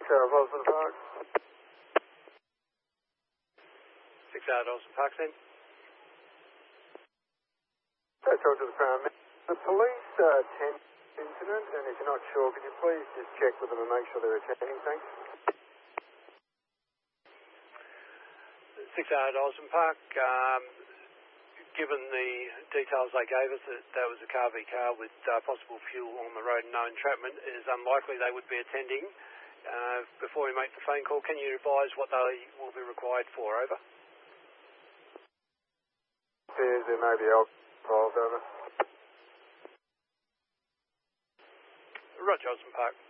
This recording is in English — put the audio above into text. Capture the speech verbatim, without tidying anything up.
Sarah Osborne Park. six out Osborne Park then. That's all to the Crown. The police uh, attend incident, and if you're not sure, could you please just check with them and make sure they're attending, thanks? six out Osborne Park. Um, given the details they gave us that that was a car v car with uh, possible fuel on the road and no entrapment, it is unlikely they would be attending. Uh, before we make the phone call, can you advise what they will be required for? Over. There, there may be alcohol, over. Roger, Osborne Park.